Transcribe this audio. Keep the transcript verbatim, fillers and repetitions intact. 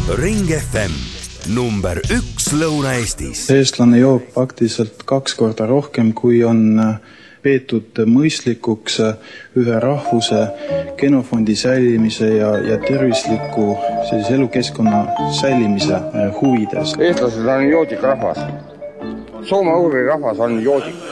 Ring F M, number üks Lõuna-Eestis. Eestlane joob praktiliselt kaks korda rohkem, kui on peetud mõistlikuks ühe rahvuse genofondi säilimise ja, ja tervisliku elukeskkonna säilimise huvides. Eestlased on joodik rahvas. Soome-ugri rahvas on joodik.